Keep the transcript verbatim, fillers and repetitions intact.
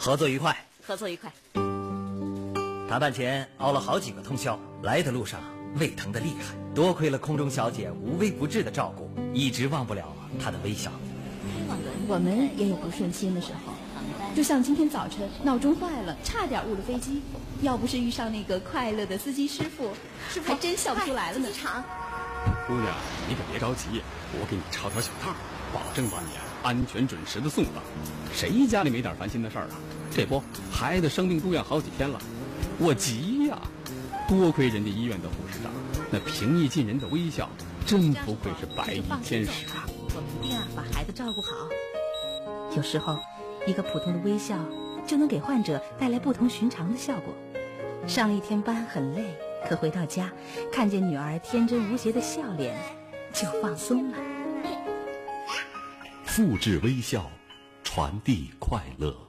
合作愉快， 合作愉快。 谈判前熬了好几个通宵，来的路上胃疼得厉害，多亏了空中小姐无微不至的照顾，一直忘不了她的微笑。 我们也有不顺心的时候，就像今天早晨闹钟坏了，差点误了飞机，要不是遇上那个快乐的司机师傅，师傅还真笑不出来了呢。 姑娘，你可别着急，我给你抄条小套，保证把你安全准时的送到。谁家里没点烦心的事儿啊？这不，孩子生病住院好几天了，我急呀！多亏人家医院的护士长，那平易近人的微笑，真不愧是白衣天使啊！ 我们一定要把孩子照顾好。有时候，一个普通的微笑就能给患者带来不同寻常的效果。上了一天班很累，可回到家，看见女儿天真无邪的笑脸，就放松了。 复制微笑，传递快乐。